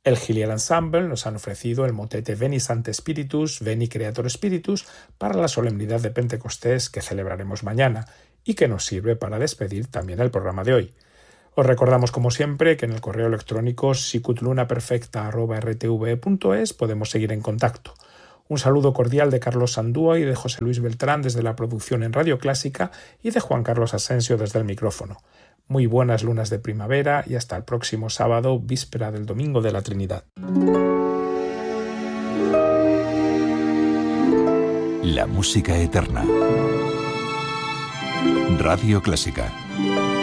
El Hilliard Ensemble nos han ofrecido el motete Veni Sancte Spiritus, Veni Creator Spiritus para la solemnidad de Pentecostés que celebraremos mañana y que nos sirve para despedir también el programa de hoy. Os recordamos como siempre que en el correo electrónico sicutlunaperfecta@rtve.es podemos seguir en contacto. Un saludo cordial de Carlos Sandúa y de José Luis Beltrán desde la producción en Radio Clásica y de Juan Carlos Asensio desde el micrófono. Muy buenas lunas de primavera y hasta el próximo sábado, víspera del Domingo de la Trinidad. La música eterna. Radio Clásica.